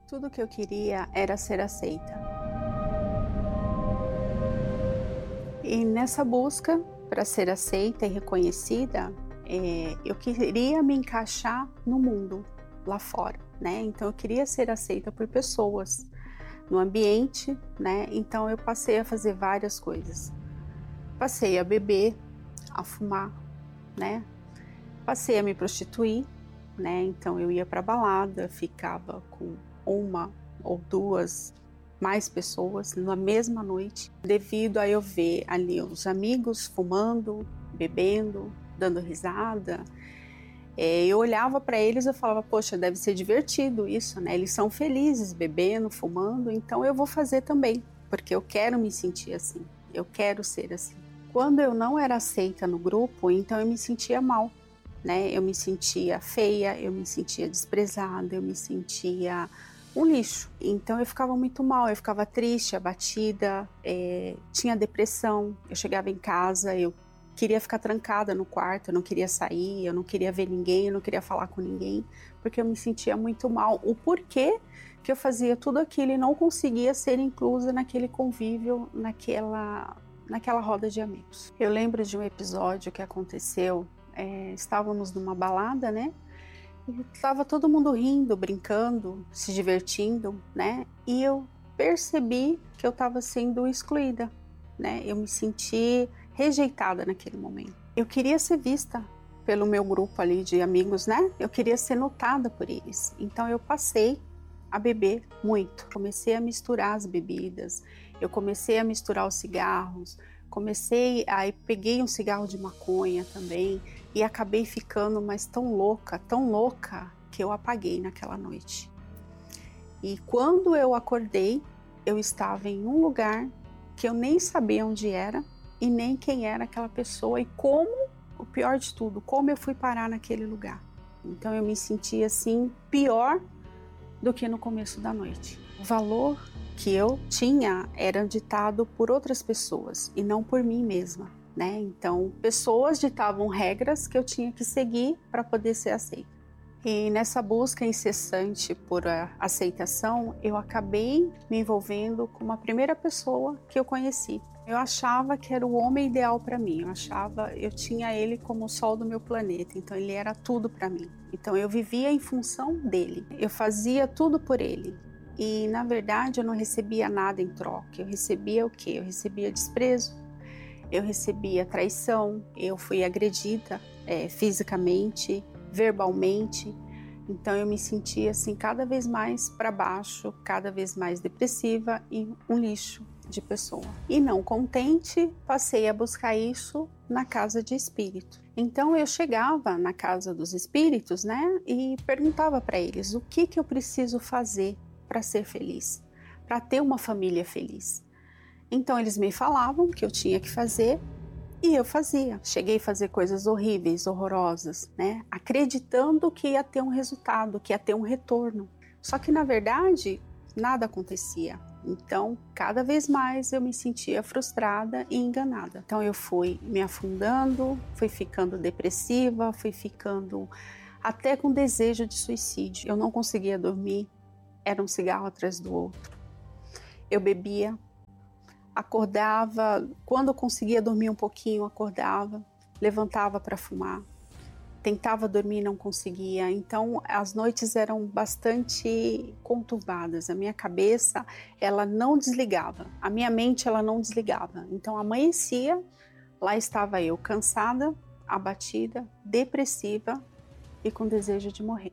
Tudo que eu queria era ser aceita. E nessa busca para ser aceita e reconhecida, eu queria me encaixar no mundo lá fora, né? Então eu queria ser aceita por pessoas, no ambiente, né? Então eu passei a fazer várias coisas. Passei a beber, a fumar, né? Passei a me prostituir, né? Então eu ia para balada, ficava com uma ou duas mais pessoas na mesma noite, devido a eu ver ali os amigos fumando, bebendo, dando risada. Eu olhava para eles e falava, poxa, deve ser divertido isso, né? Eles são felizes bebendo, fumando, então eu vou fazer também, porque eu quero me sentir assim, eu quero ser assim. Quando eu não era aceita no grupo, então eu me sentia mal, né? Eu me sentia feia, eu me sentia desprezada, eu me sentia um lixo. Então eu ficava muito mal, eu ficava triste, abatida, tinha depressão. Eu chegava em casa, eu queria ficar trancada no quarto, eu não queria sair, eu não queria ver ninguém, eu não queria falar com ninguém, porque eu me sentia muito mal. O porquê que eu fazia tudo aquilo e não conseguia ser inclusa naquele convívio, naquela roda de amigos. Eu lembro de um episódio que aconteceu, estávamos numa balada, né? E estava todo mundo rindo, brincando, se divertindo, né? E eu percebi que eu estava sendo excluída, né? Eu me senti rejeitada naquele momento. Eu queria ser vista pelo meu grupo ali de amigos, né? Eu queria ser notada por eles. Então eu passei a beber muito. Comecei a misturar as bebidas, eu comecei a misturar os cigarros, aí peguei um cigarro de maconha também e acabei ficando mas tão louca, que eu apaguei naquela noite. E quando eu acordei, eu estava em um lugar que eu nem sabia onde era e nem quem era aquela pessoa e o pior de tudo, como eu fui parar naquele lugar. Então eu me senti assim, pior do que no começo da noite. O valor que eu tinha era ditado por outras pessoas e não por mim mesma, né? Então, pessoas ditavam regras que eu tinha que seguir para poder ser aceita. E nessa busca incessante por aceitação, eu acabei me envolvendo com uma primeira pessoa que eu conheci. Eu achava que era o homem ideal para mim, eu tinha ele como o sol do meu planeta, então ele era tudo para mim. Então eu vivia em função dele, eu fazia tudo por ele. E na verdade eu não recebia nada em troca, eu recebia o quê? Eu recebia desprezo, eu recebia traição, eu fui agredida fisicamente, verbalmente. Então eu me sentia assim cada vez mais para baixo, cada vez mais depressiva e um lixo de pessoa. E não contente, passei a buscar isso na casa de espírito. Então eu chegava na casa dos espíritos, né, e perguntava para eles o que eu preciso fazer para ser feliz, para ter uma família feliz. Então eles me falavam o que eu tinha que fazer e eu fazia. Cheguei a fazer coisas horríveis, horrorosas, né? Acreditando que ia ter um resultado, que ia ter um retorno. Só que na verdade nada acontecia. Então cada vez mais eu me sentia frustrada e enganada. Então eu fui me afundando, fui ficando depressiva, fui ficando até com desejo de suicídio. Eu não conseguia dormir, era um cigarro atrás do outro. Eu bebia, acordava, quando eu conseguia dormir um pouquinho, acordava, levantava para fumar, tentava dormir, não conseguia. Então as noites eram bastante conturbadas, a minha cabeça ela não desligava, a minha mente ela não desligava. Então amanhecia, lá estava eu cansada, abatida, depressiva e com desejo de morrer.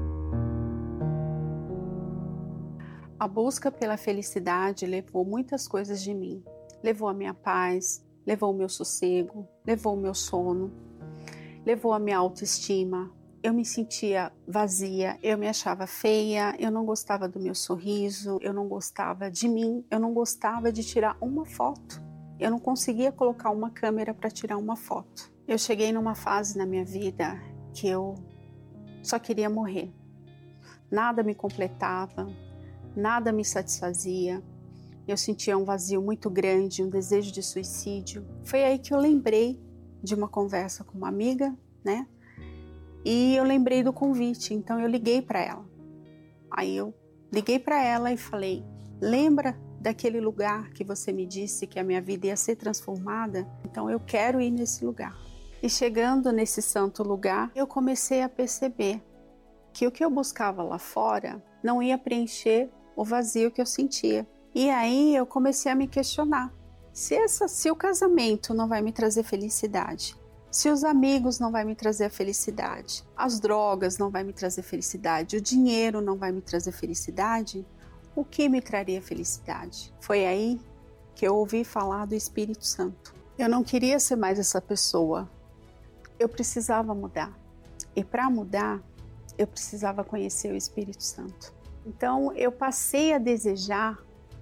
A busca pela felicidade levou muitas coisas de mim. Levou a minha paz, levou o meu sossego, levou o meu sono, levou a minha autoestima. Eu me sentia vazia, eu me achava feia, eu não gostava do meu sorriso, eu não gostava de mim, eu não gostava de tirar uma foto. Eu não conseguia colocar uma câmera para tirar uma foto. Eu cheguei numa fase na minha vida que eu só queria morrer. Nada me completava, nada me satisfazia, eu sentia um vazio muito grande, um desejo de suicídio. Foi aí que eu lembrei de uma conversa com uma amiga, né? E eu lembrei do convite, então eu liguei para ela. Aí eu Liguei para ela e falei: lembra daquele lugar que você me disse que a minha vida ia ser transformada? Então eu quero ir nesse lugar. E chegando nesse santo lugar, eu comecei a perceber que o que eu buscava lá fora não ia preencher o vazio que eu sentia. E aí eu comecei a me questionar: se o casamento não vai me trazer felicidade, se os amigos não vai me trazer a felicidade, as drogas não vai me trazer felicidade, o dinheiro não vai me trazer felicidade, o que me traria felicidade? Foi aí que eu ouvi falar do Espírito Santo. Eu não queria ser mais essa pessoa. Eu precisava mudar. E para mudar, eu precisava conhecer o Espírito Santo. Então eu passei a desejar,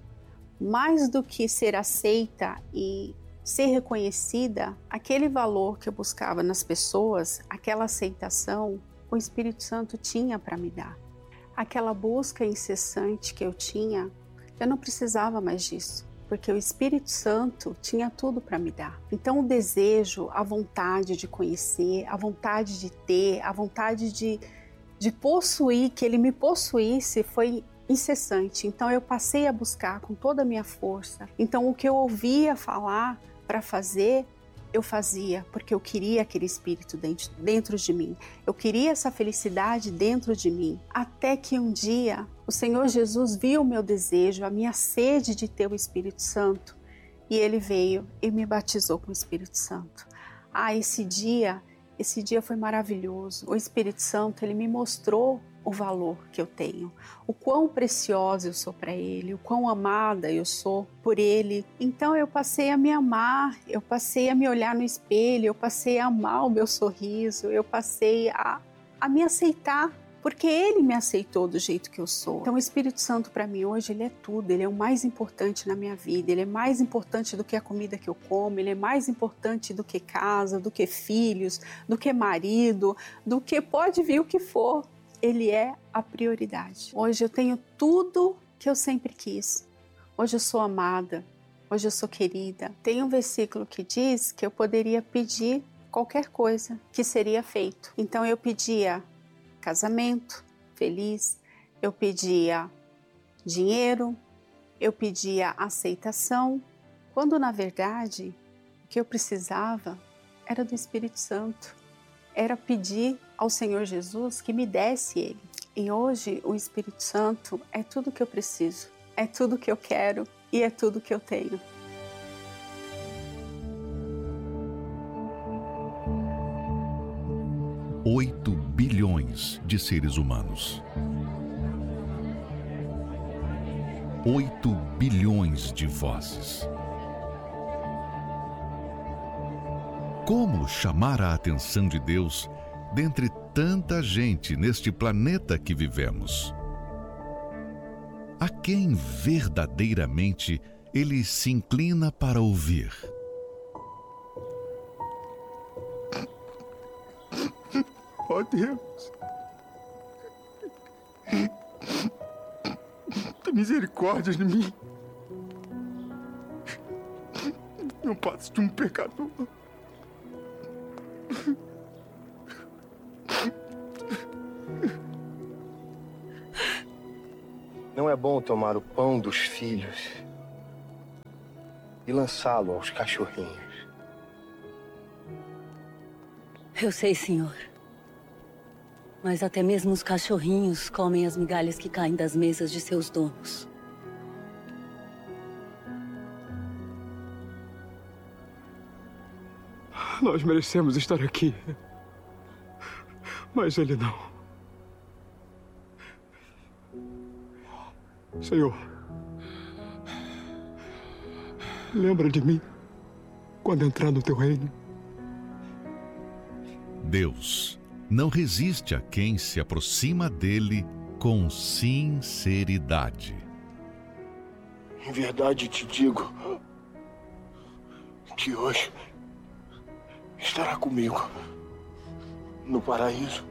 mais do que ser aceita e ser reconhecida, aquele valor que eu buscava nas pessoas, aquela aceitação, o Espírito Santo tinha para me dar. Aquela busca incessante que eu tinha, eu não precisava mais disso, porque o Espírito Santo tinha tudo para me dar. Então o desejo, a vontade de conhecer, a vontade de ter, a vontade de possuir, que ele me possuísse, foi incessante. Então eu passei a buscar com toda a minha força. Então o que eu ouvia falar para fazer, eu fazia, porque eu queria aquele Espírito dentro de mim. Eu queria essa felicidade dentro de mim. Até que um dia o Senhor Jesus viu o meu desejo, a minha sede de ter o Espírito Santo, e Ele veio e me batizou com o Espírito Santo. Esse dia foi maravilhoso. O Espírito Santo, ele me mostrou o valor que eu tenho, o quão preciosa eu sou para Ele, o quão amada eu sou por Ele. Então eu passei a me amar, eu passei a me olhar no espelho, eu passei a amar o meu sorriso, eu passei a me aceitar, porque Ele me aceitou do jeito que eu sou. Então o Espírito Santo para mim hoje, ele é tudo, ele é o mais importante na minha vida, ele é mais importante do que a comida que eu como, ele é mais importante do que casa, do que filhos, do que marido, do que pode vir o que for. Ele é a prioridade. Hoje eu tenho tudo que eu sempre quis. Hoje eu sou amada, hoje eu sou querida. Tem um versículo que diz que eu poderia pedir qualquer coisa que seria feito. Então eu pedia casamento feliz, eu pedia dinheiro, eu pedia aceitação, quando na verdade o que eu precisava era do Espírito Santo. Era pedir ao Senhor Jesus que me desse Ele. E hoje o Espírito Santo é tudo que eu preciso, é tudo que eu quero e é tudo que eu tenho. – 8 bilhões de seres humanos. 8 bilhões de vozes. Como chamar a atenção de Deus dentre tanta gente neste planeta que vivemos? A quem verdadeiramente Ele se inclina para ouvir? Ó Deus, tem misericórdia de mim. Eu passo de um pecador. Não é bom tomar o pão dos filhos e lançá-lo aos cachorrinhos. Eu sei, senhor. Mas até mesmo os cachorrinhos comem as migalhas que caem das mesas de seus donos. Nós merecemos estar aqui, mas ele não. Senhor, lembra de mim quando entrar no teu reino. Deus não resiste a quem se aproxima dele com sinceridade. Em verdade te digo que hoje estará comigo no paraíso.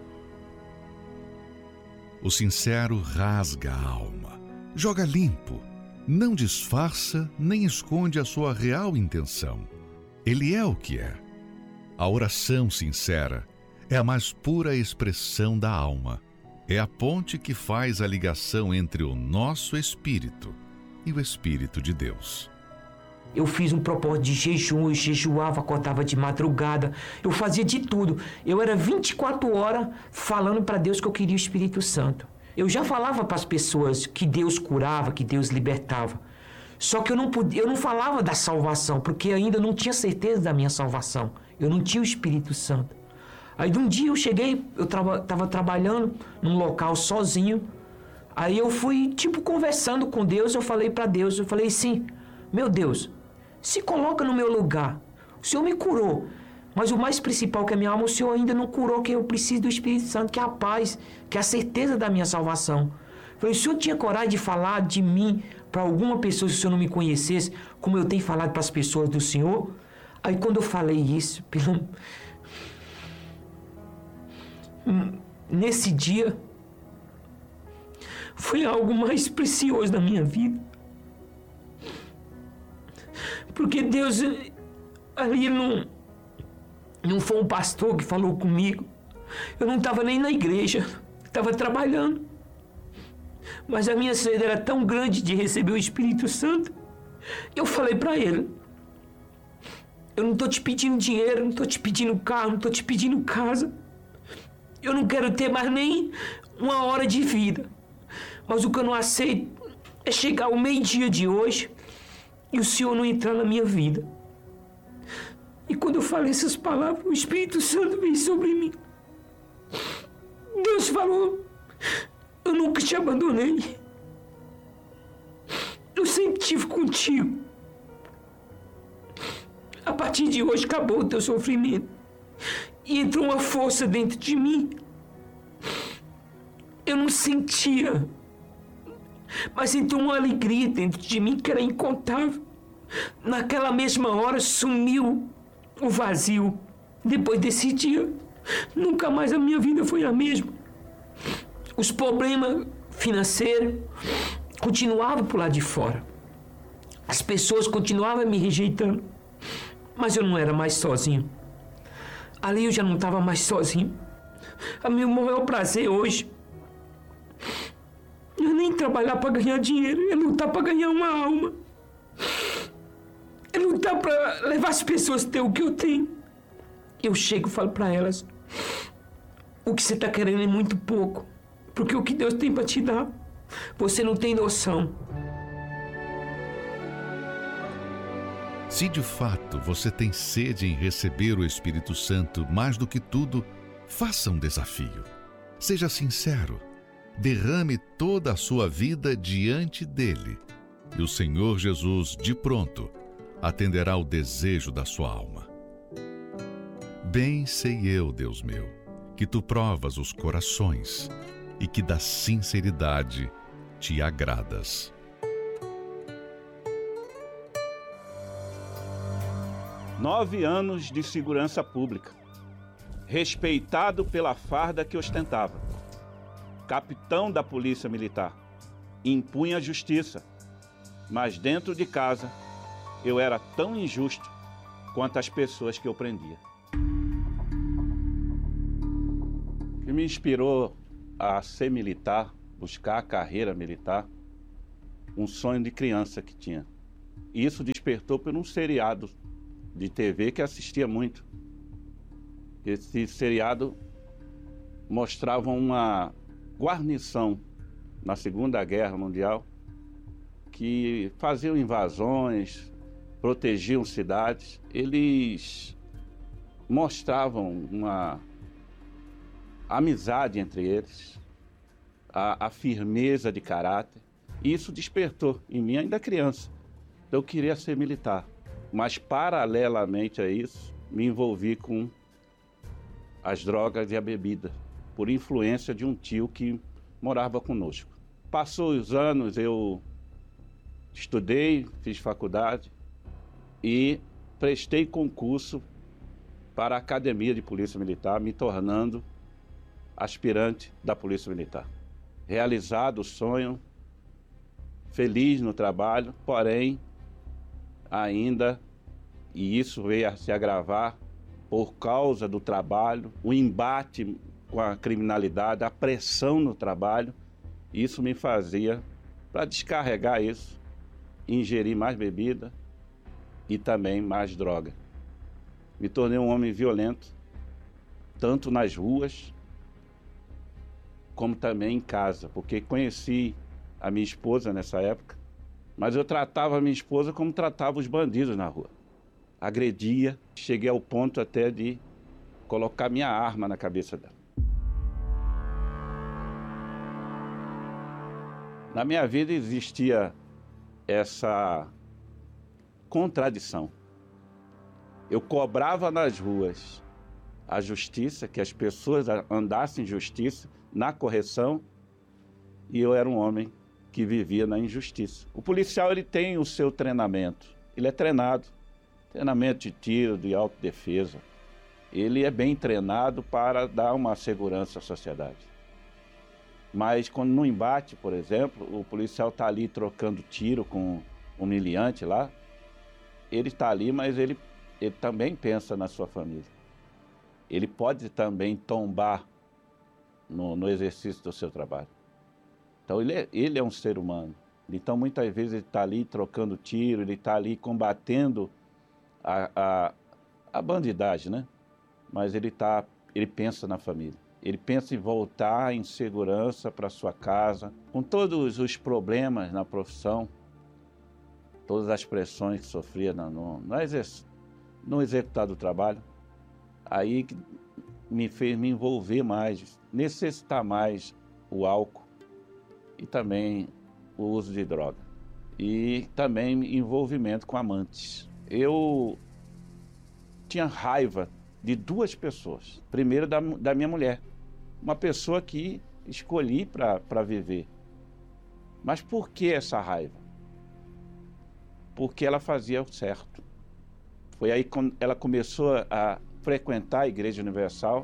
O sincero rasga a alma, joga limpo, não disfarça nem esconde a sua real intenção. Ele é o que é. A oração sincera é a mais pura expressão da alma. É a ponte que faz a ligação entre o nosso espírito e o Espírito de Deus. Eu fiz um propósito de jejum, eu jejuava, acordava de madrugada, eu fazia de tudo. Eu era 24 horas falando para Deus que eu queria o Espírito Santo. Eu já falava para as pessoas que Deus curava, que Deus libertava. Só que eu não falava da salvação, porque ainda não tinha certeza da minha salvação. Eu não tinha o Espírito Santo. Aí de um dia eu cheguei, eu estava trabalhando num local sozinho. Aí eu fui, conversando com Deus, eu falei para Deus, eu falei assim, meu Deus, se coloca no meu lugar. O Senhor me curou, mas o mais principal que é a minha alma, o Senhor ainda não curou, que eu preciso do Espírito Santo, que é a paz, que é a certeza da minha salvação. Eu falei, o Senhor tinha coragem de falar de mim para alguma pessoa, se o Senhor não me conhecesse, como eu tenho falado para as pessoas do Senhor? Aí quando eu falei isso, nesse dia, foi algo mais precioso da minha vida. Porque Deus, ali não foi um pastor que falou comigo. Eu não estava nem na igreja, estava trabalhando. Mas a minha sede era tão grande de receber o Espírito Santo. Eu falei para ele, eu não estou te pedindo dinheiro, não estou te pedindo carro, não estou te pedindo casa. Eu não quero ter mais nem uma hora de vida. Mas o que eu não aceito é chegar ao meio-dia de hoje e o Senhor não entrar na minha vida. E quando eu falei essas palavras, o Espírito Santo veio sobre mim. Deus falou, eu nunca te abandonei. Eu sempre estive contigo. A partir de hoje acabou o teu sofrimento. E entrou uma força dentro de mim. Eu não sentia, mas entrou uma alegria dentro de mim que era incontável. Naquela mesma hora sumiu o vazio. Depois desse dia, nunca mais a minha vida foi a mesma. Os problemas financeiros continuavam por lá de fora. As pessoas continuavam me rejeitando. Mas eu não era mais sozinho. Ali eu já não estava mais sozinho. O meu maior prazer hoje não é nem trabalhar para ganhar dinheiro, é lutar para ganhar uma alma. É lutar para levar as pessoas a ter o que eu tenho. Eu chego e falo para elas, o que você está querendo é muito pouco, porque o que Deus tem para te dar, você não tem noção. Se de fato você tem sede em receber o Espírito Santo mais do que tudo, faça um desafio. Seja sincero. Derrame toda a sua vida diante dele. E o Senhor Jesus, de pronto, atenderá o desejo da sua alma. Bem sei eu, Deus meu, que tu provas os corações e que da sinceridade te agradas. Nove anos de segurança pública, respeitado pela farda que ostentava, capitão da Polícia Militar, impunha a justiça, mas dentro de casa eu era tão injusto quanto as pessoas que eu prendia. O que me inspirou a ser militar, buscar a carreira militar, um sonho de criança que tinha. E isso despertou por um seriado de TV que assistia muito. Esse seriado mostrava uma guarnição na Segunda Guerra Mundial que faziam invasões, protegiam cidades. Eles mostravam uma amizade entre eles, a firmeza de caráter. E isso despertou em mim ainda criança. Eu queria ser militar. Mas, paralelamente a isso, me envolvi com as drogas e a bebida, por influência de um tio que morava conosco. Passou os anos, eu estudei, fiz faculdade e prestei concurso para a Academia de Polícia Militar, me tornando aspirante da Polícia Militar. Realizado o sonho, feliz no trabalho, porém, ainda, e isso veio a se agravar por causa do trabalho, o embate com a criminalidade, a pressão no trabalho. Isso me fazia, para descarregar isso, ingerir mais bebida e também mais droga. Me tornei um homem violento, tanto nas ruas, como também em casa, porque conheci a minha esposa nessa época, mas eu tratava a minha esposa como tratava os bandidos na rua. Agredia, cheguei ao ponto até de colocar minha arma na cabeça dela. Na minha vida existia essa contradição. Eu cobrava nas ruas a justiça, que as pessoas andassem em justiça, na correção, e eu era um homem que vivia na injustiça. O policial, ele tem o seu treinamento, ele é treinado, treinamento de tiro, de autodefesa. Ele é bem treinado para dar uma segurança à sociedade. Mas quando no embate, por exemplo, o policial está ali trocando tiro com um humilhante lá, ele está ali, mas ele também pensa na sua família. Ele pode também tombar no exercício do seu trabalho. Então ele é um ser humano. Então muitas vezes ele está ali trocando tiro, ele está ali combatendo a bandidagem, né? Mas ele pensa na família. Ele pensa em voltar em segurança para sua casa, com todos os problemas na profissão, todas as pressões que sofria no executar do trabalho. Aí me fez me envolver mais, necessitar mais o álcool e também o uso de droga. E também envolvimento com amantes. Eu tinha raiva de duas pessoas. Primeiro da minha mulher, uma pessoa que escolhi para viver. Mas por que essa raiva? Porque ela fazia o certo. Foi aí quando ela começou a frequentar a Igreja Universal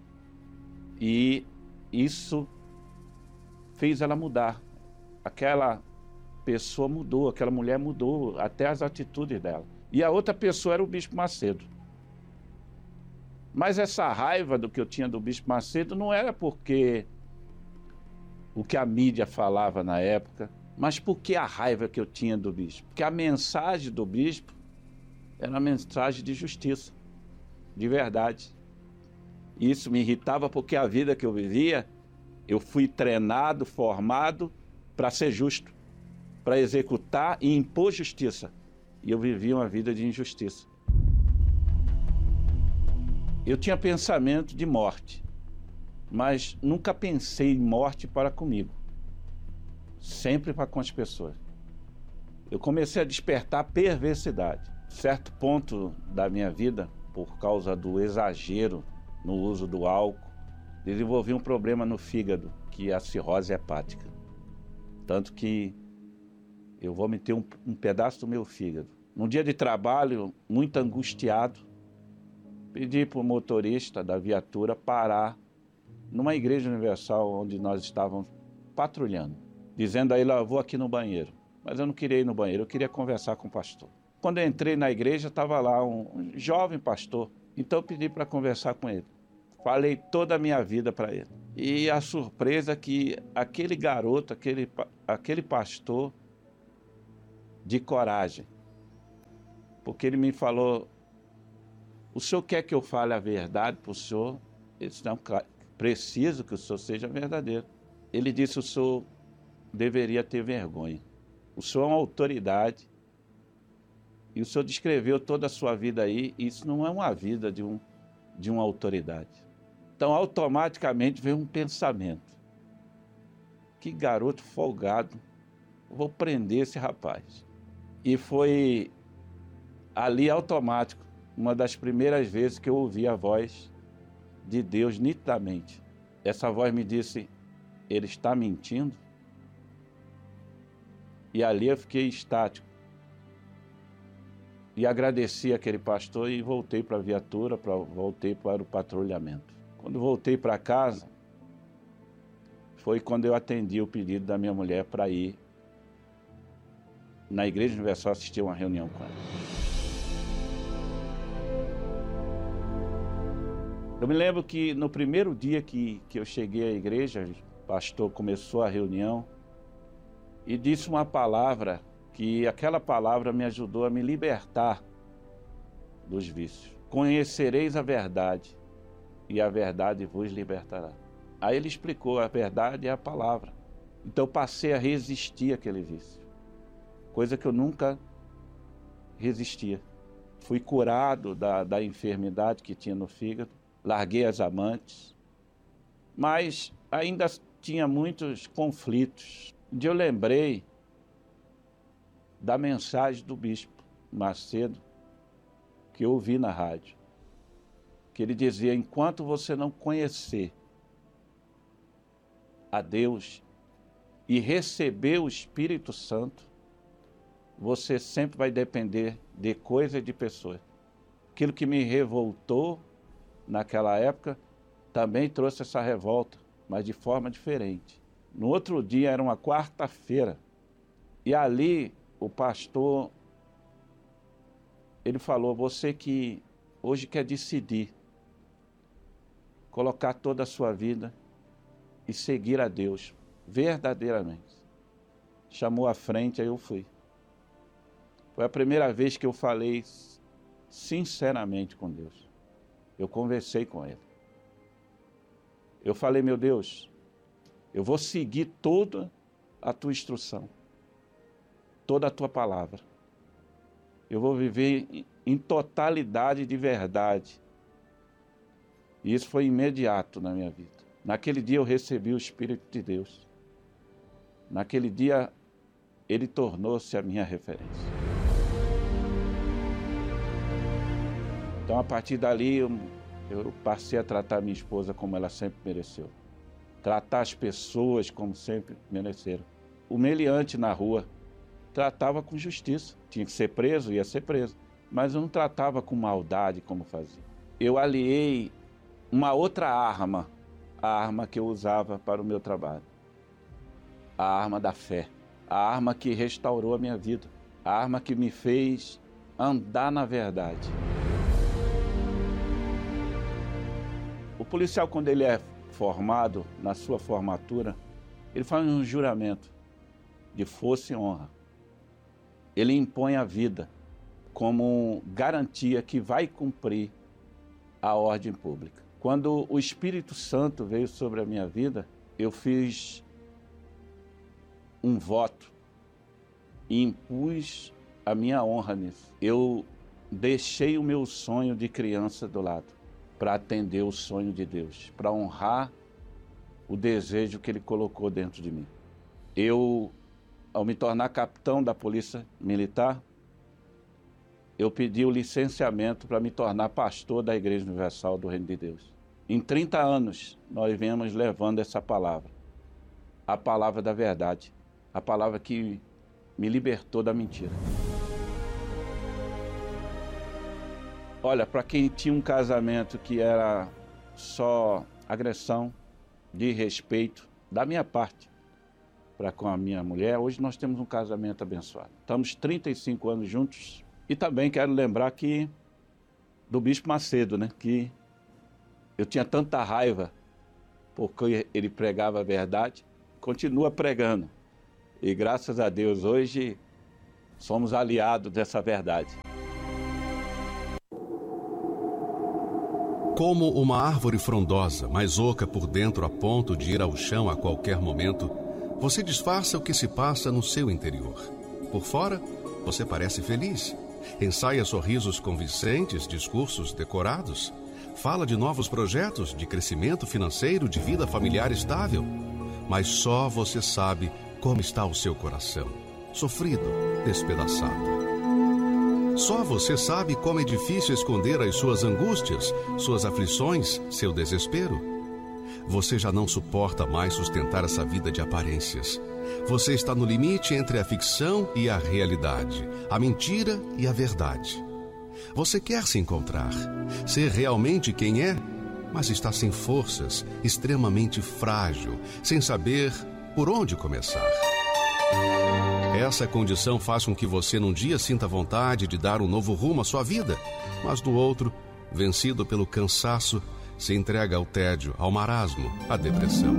e isso fez ela mudar. Aquela pessoa mudou, aquela mulher mudou, até as atitudes dela. E a outra pessoa era o Bispo Macedo. Mas essa raiva do que eu tinha do Bispo Macedo não era porque o que a mídia falava na época, mas porque a raiva que eu tinha do bispo. Porque a mensagem do bispo era uma mensagem de justiça, de verdade. Isso me irritava porque a vida que eu vivia, eu fui treinado, formado para ser justo, para executar e impor justiça. E eu vivia uma vida de injustiça. Eu tinha pensamento de morte, mas nunca pensei em morte para comigo. Sempre para com as pessoas. Eu comecei a despertar perversidade. Certo ponto da minha vida, por causa do exagero no uso do álcool, desenvolvi um problema no fígado, que é a cirrose hepática. Tanto que eu vomitei um pedaço do meu fígado. Num dia de trabalho, muito angustiado, pedi para o motorista da viatura parar numa igreja universal onde nós estávamos patrulhando, dizendo a ele, eu vou aqui no banheiro. Mas eu não queria ir no banheiro, eu queria conversar com o pastor. Quando eu entrei na igreja, estava lá um jovem pastor, então eu pedi para conversar com ele. Falei toda a minha vida para ele. E a surpresa é que aquele garoto, aquele pastor, de coragem, porque ele me falou, o senhor quer que eu fale a verdade para o senhor? Eu disse, não, preciso que o senhor seja verdadeiro. Ele disse, o senhor deveria ter vergonha. O senhor é uma autoridade e o senhor descreveu toda a sua vida aí, e isso não é uma vida de uma autoridade. Então, automaticamente veio um pensamento. Que garoto folgado, vou prender esse rapaz. E foi ali automático, uma das primeiras vezes que eu ouvi a voz de Deus nitidamente. Essa voz me disse, ele está mentindo? E ali eu fiquei estático. E agradeci aquele pastor e voltei para a viatura, voltei para o patrulhamento. Quando voltei para casa, foi quando eu atendi o pedido da minha mulher para ir na Igreja Universal assistir uma reunião com ela. Eu me lembro que no primeiro dia que eu cheguei à igreja, o pastor começou a reunião e disse uma palavra que aquela palavra me ajudou a me libertar dos vícios. Conhecereis a verdade e a verdade vos libertará. Aí ele explicou, a verdade é a palavra. Então eu passei a resistir àquele vício, coisa que eu nunca resistia. Fui curado da enfermidade que tinha no fígado, larguei as amantes, mas ainda tinha muitos conflitos. Um dia eu lembrei da mensagem do bispo Macedo, que eu ouvi na rádio, que ele dizia: enquanto você não conhecer a Deus e receber o Espírito Santo, você sempre vai depender de coisa e de pessoa. Aquilo que me revoltou naquela época também trouxe essa revolta, mas de forma diferente. No outro dia, era uma quarta-feira, e ali o pastor, ele falou: você que hoje quer decidir colocar toda a sua vida e seguir a Deus verdadeiramente, chamou à frente, aí eu fui. Foi a primeira vez que eu falei sinceramente com Deus. Eu conversei com Ele. Eu falei: meu Deus, eu vou seguir toda a Tua instrução, toda a Tua palavra. Eu vou viver em totalidade de verdade. E isso foi imediato na minha vida. Naquele dia eu recebi o Espírito de Deus. Naquele dia Ele tornou-se a minha referência. Então, a partir dali, eu passei a tratar minha esposa como ela sempre mereceu. Tratar as pessoas como sempre mereceram. O meliante na rua tratava com justiça. Tinha que ser preso, ia ser preso. Mas eu não tratava com maldade como fazia. Eu aliei uma outra arma, a arma que eu usava para o meu trabalho. A arma da fé. A arma que restaurou a minha vida. A arma que me fez andar na verdade. O policial, quando ele é formado, na sua formatura, ele faz um juramento de força e honra. Ele impõe a vida como garantia que vai cumprir a ordem pública. Quando o Espírito Santo veio sobre a minha vida, eu fiz um voto e impus a minha honra nisso. Eu deixei o meu sonho de criança do lado para atender o sonho de Deus, para honrar o desejo que Ele colocou dentro de mim. Eu, ao me tornar capitão da Polícia Militar, eu pedi o licenciamento para me tornar pastor da Igreja Universal do Reino de Deus. Em 30 anos, nós viemos levando essa palavra, a palavra da verdade, a palavra que me libertou da mentira. Olha, para quem tinha um casamento que era só agressão, desrespeito, da minha parte, para com a minha mulher, hoje nós temos um casamento abençoado. Estamos 35 anos juntos. E também quero lembrar que do Bispo Macedo, né? Que eu tinha tanta raiva porque ele pregava a verdade, continua pregando. E graças a Deus hoje somos aliados dessa verdade. Como uma árvore frondosa, mas oca por dentro a ponto de ir ao chão a qualquer momento, você disfarça o que se passa no seu interior. Por fora, você parece feliz. Ensaia sorrisos convincentes, discursos decorados. Fala de novos projetos, de crescimento financeiro, de vida familiar estável. Mas só você sabe como está o seu coração. Sofrido, despedaçado. Só você sabe como é difícil esconder as suas angústias, suas aflições, seu desespero. Você já não suporta mais sustentar essa vida de aparências. Você está no limite entre a ficção e a realidade, a mentira e a verdade. Você quer se encontrar, ser realmente quem é, mas está sem forças, extremamente frágil, sem saber por onde começar. Essa condição faz com que você num dia sinta vontade de dar um novo rumo à sua vida, mas no outro, vencido pelo cansaço, se entrega ao tédio, ao marasmo, à depressão.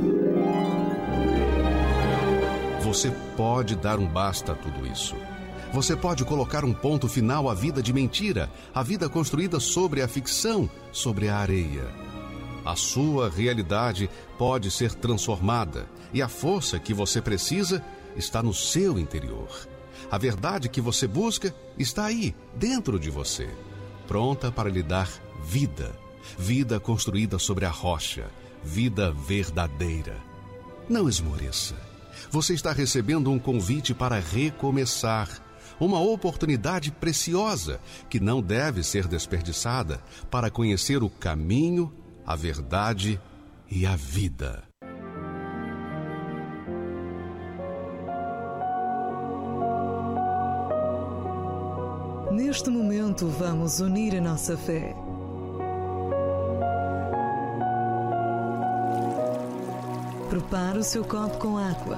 Você pode dar um basta a tudo isso. Você pode colocar um ponto final à vida de mentira, à vida construída sobre a ficção, sobre a areia. A sua realidade pode ser transformada e a força que você precisa está no seu interior. A verdade que você busca está aí, dentro de você, pronta para lhe dar vida. Vida construída sobre a rocha, vida verdadeira. Não esmoreça. Você está recebendo um convite para recomeçar. Uma oportunidade preciosa que não deve ser desperdiçada para conhecer o caminho, a verdade e a vida. Neste momento, vamos unir a nossa fé. Prepare o seu copo com água.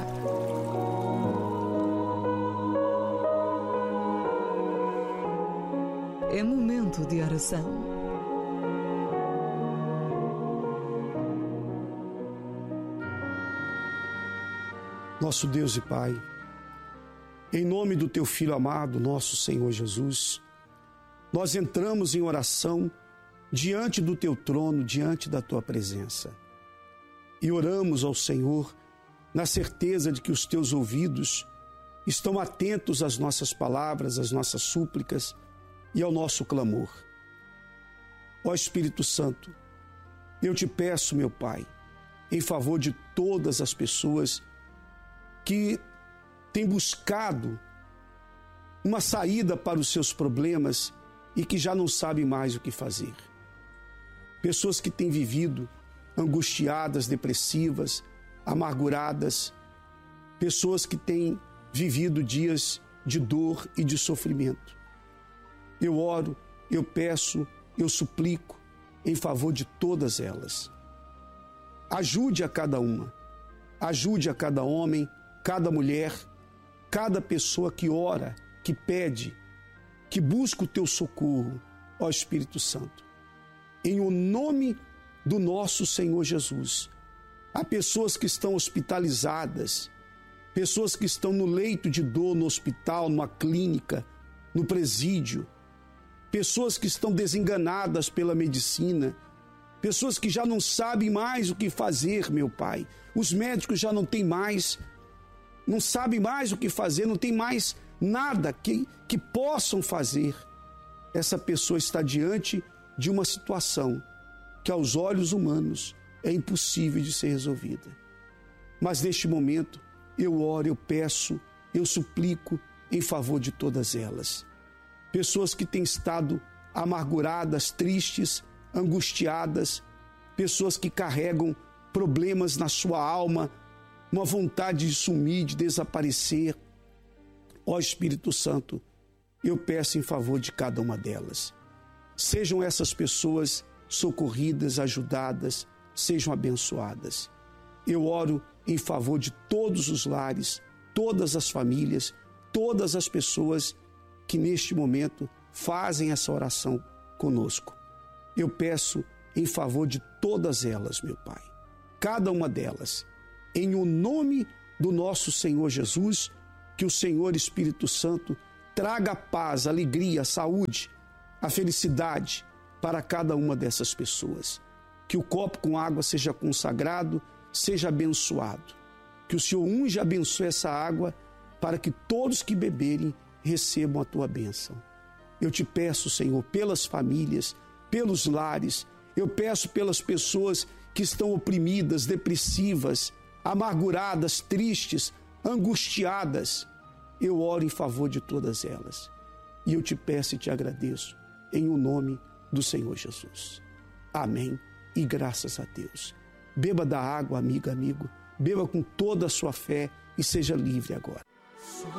É momento de oração. Nosso Deus e Pai, em nome do Teu Filho amado, nosso Senhor Jesus, nós entramos em oração diante do Teu trono, diante da Tua presença. E oramos ao Senhor na certeza de que os Teus ouvidos estão atentos às nossas palavras, às nossas súplicas e ao nosso clamor. Ó Espírito Santo, eu te peço, meu Pai, em favor de todas as pessoas que têm buscado uma saída para os seus problemas e que já não sabem mais o que fazer. Pessoas que têm vivido angustiadas, depressivas, amarguradas, pessoas que têm vivido dias de dor e de sofrimento. Eu oro, eu peço, eu suplico em favor de todas elas. Ajude a cada uma, ajude a cada homem, cada mulher, cada pessoa que ora, que pede, que busca o teu socorro, ó Espírito Santo. Em o nome do nosso Senhor Jesus, há pessoas que estão hospitalizadas, pessoas que estão no leito de dor, no hospital, numa clínica, no presídio, pessoas que estão desenganadas pela medicina, pessoas que já não sabem mais o que fazer, meu Pai. Os médicos já não sabem mais o que fazer, não tem mais nada que possam fazer. Essa pessoa está diante de uma situação que aos olhos humanos é impossível de ser resolvida. Mas neste momento eu oro, eu peço, eu suplico em favor de todas elas. Pessoas que têm estado amarguradas, tristes, angustiadas, pessoas que carregam problemas na sua alma, uma vontade de sumir, de desaparecer. Ó Espírito Santo, eu peço em favor de cada uma delas. Sejam essas pessoas socorridas, ajudadas, sejam abençoadas. Eu oro em favor de todos os lares, todas as famílias, todas as pessoas que neste momento fazem essa oração conosco. Eu peço em favor de todas elas, meu Pai, cada uma delas, em o nome do nosso Senhor Jesus, que o Senhor Espírito Santo traga a paz, a alegria, a saúde, a felicidade para cada uma dessas pessoas. Que o copo com água seja consagrado, seja abençoado. Que o Senhor unja e abençoe essa água para que todos que beberem recebam a tua bênção. Eu te peço, Senhor, pelas famílias, pelos lares, eu peço pelas pessoas que estão oprimidas, depressivas, amarguradas, tristes, angustiadas. Eu oro em favor de todas elas. E eu te peço e te agradeço em o nome do Senhor Jesus. Amém e graças a Deus. Beba da água, amiga, amigo. Beba com toda a sua fé e seja livre agora.